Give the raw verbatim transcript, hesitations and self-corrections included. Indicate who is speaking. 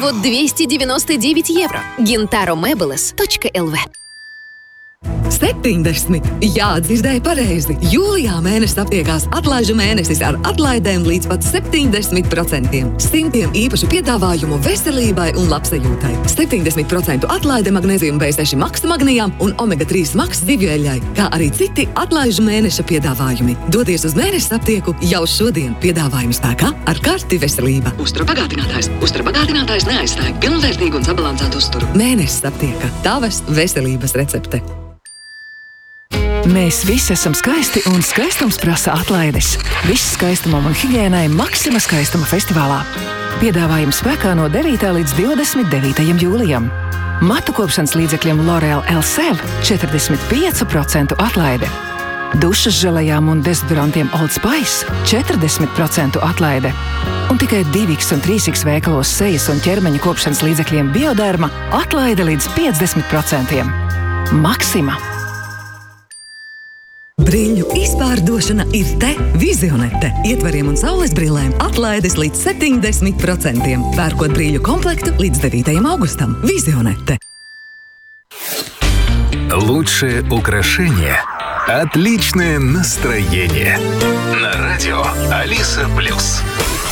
Speaker 1: всего двести девяносто девять евро. gintaro mebeles точка эл ви.
Speaker 2: septiņdesmit. Jā, dzirdēji pareizi. Jūlijā mēnesis aptiekās atlaižu mēnesis ar atlaidēm līdz pat septiņdesmit procentiem. Simtiem īpašu piedāvājumu veselībai un labsajūtai. septiņdesmit procentu atlaide magnēzijum B seši maksa magnijām un omega trīs maksa zivju, kā arī citi atlaižu mēneša piedāvājumi. Dodies uz mēnesis aptieku jau šodien. Piedāvājumi spēkā ar karti veselība.
Speaker 3: Uztura bagātinātājs. Uztura bagātinātājs neaizstāja pilnvērtīgu un sabalansētu uzturu.
Speaker 2: Mēnesis aptieka. Tavas veselības recepte.
Speaker 4: Mēs visi esam skaisti un skaistums prasa atlaides. Viss skaistumam un higiēnai Maxima skaistuma festivālā. Piedāvājums spēkā no devītā līdz divdesmit devītajam jūlijam. Matu kopšanas līdzekļiem L'Oréal Elsev četrdesmit pieci procenti atlaide. Dušas želejām un dezodorantiem Old Spice četrdesmit procenti atlaide. Un tikai divi iks un trīs iks veikalos sejas un ķermeņa kopšanas līdzekļiem Bioderma atlaide līdz piecdesmit procentiem. Maxima.
Speaker 2: Brīļu izpārdošana ir te Vizionete. Ietvariem un saules brillēm atlaides līdz septiņdesmit procentiem. Pērkot brīļu komplektu līdz devītajam augustam. Vizionete.
Speaker 5: Лучшее украшение – отличное настроение. На радио Алиса Плюс.